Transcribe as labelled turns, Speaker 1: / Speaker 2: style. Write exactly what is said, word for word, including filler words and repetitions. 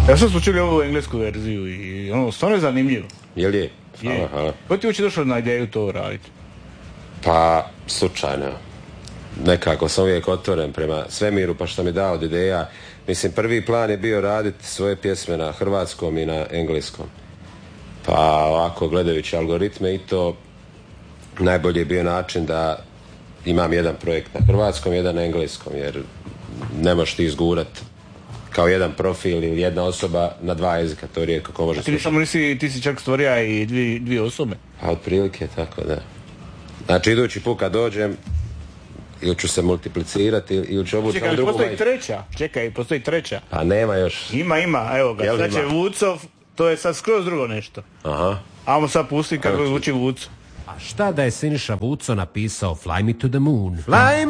Speaker 1: Ja sam slučili ovu englesku verziju i ono, stvarno je zanimljivo.
Speaker 2: Jel je? Hvala,
Speaker 1: je.
Speaker 2: hvala.
Speaker 1: Ko ti uopće došao na ideju to raditi?
Speaker 2: Pa, slučajno. Nekako sam uvijek otvoren prema svemiru, pa što mi dao od ideja. Mislim, prvi plan je bio raditi svoje pjesme na hrvatskom i na engleskom. Pa ovako, gledajući algoritme i to, najbolji je bio način da imam jedan projekt na hrvatskom, jedan na engleskom, jer ne možeš ti izgurat kao jedan profil ili jedna osoba na dva jezika, to je rijetko ko može slušati.
Speaker 1: Ti samo nisi, ti si čak stvorio i dvije, dvije osobe?
Speaker 2: A otprilike tako, da. Znači, idući put kad dođem, ili ću se multiplicirati, ili ću obući
Speaker 1: Čekaj,
Speaker 2: drugu
Speaker 1: postoji
Speaker 2: majicu.
Speaker 1: treća? Čekaj, postoji treća?
Speaker 2: Pa nema još.
Speaker 1: Ima, ima, evo ga,
Speaker 2: Jel
Speaker 1: sad će
Speaker 2: ima?
Speaker 1: Vucov, to je sad skroz drugo nešto.
Speaker 2: Aha.
Speaker 1: Ajmo sad pusti kako
Speaker 2: Evo.
Speaker 1: zvuči Vuco.
Speaker 3: A šta da je Siniša Vuco napisao Fly me to the moon? Fly